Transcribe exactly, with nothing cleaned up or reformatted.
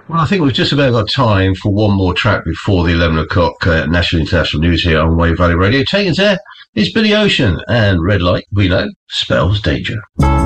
Well, I think we've just about got time for one more track before the eleven o'clock uh, national international news here on Wave Valley Radio. Taking us there is Billy Ocean, and Red Light, we know, spells danger.